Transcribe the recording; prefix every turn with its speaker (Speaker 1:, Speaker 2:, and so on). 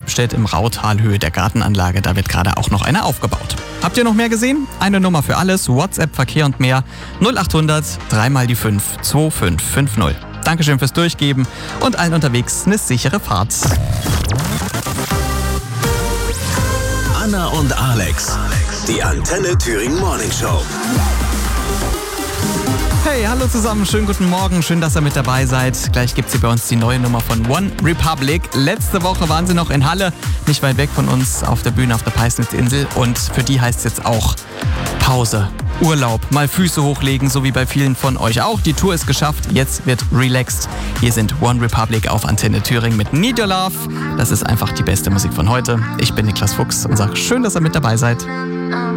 Speaker 1: Lippstedt im Rautal, Höhe der Gartenanlage. Da wird gerade auch noch eine aufgebaut. Habt ihr noch mehr gesehen? Eine Nummer für alles, WhatsApp, Verkehr und mehr. 0800 3 mal die 5 2550. Dankeschön fürs Durchgeben und allen unterwegs eine sichere Fahrt.
Speaker 2: Anna und Alex, die Antenne Thüringen Morning Show.
Speaker 1: Hey, hallo zusammen, schönen guten Morgen, schön, dass ihr mit dabei seid. Gleich gibt's hier bei uns die neue Nummer von One Republic. Letzte Woche waren sie noch in Halle, nicht weit weg von uns auf der Bühne auf der Peisnitzinsel. Und für die heißt es jetzt auch Pause, Urlaub, mal Füße hochlegen, so wie bei vielen von euch auch. Die Tour ist geschafft, jetzt wird relaxed. Hier sind One Republic auf Antenne Thüringen mit Need Your Love. Das ist einfach die beste Musik von heute. Ich bin Niklas Fuchs und sage schön, dass ihr mit dabei seid.